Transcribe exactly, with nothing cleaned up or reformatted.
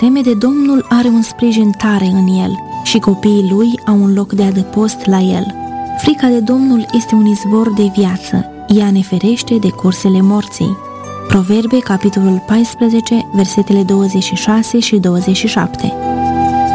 teme de Domnul are un sprijin tare în el și copiii lui au un loc de adăpost la el. Frica de Domnul este un izvor de viață, ea ne ferește de cursele morții. Proverbe, capitolul paisprezece, versetele douăzeci și șase și douăzeci și șapte.